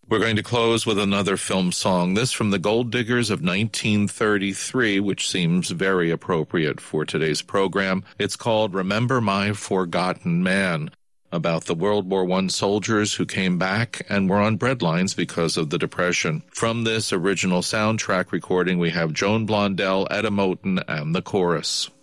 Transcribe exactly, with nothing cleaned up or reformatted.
We're going to close with another film song, this from the Gold Diggers of nineteen thirty-three, which seems very appropriate for today's program. It's called Remember My Forgotten Man, about the World War One soldiers who came back and were on breadlines because of the Depression. From this original soundtrack recording, we have Joan Blondell, Etta Moten, and the chorus.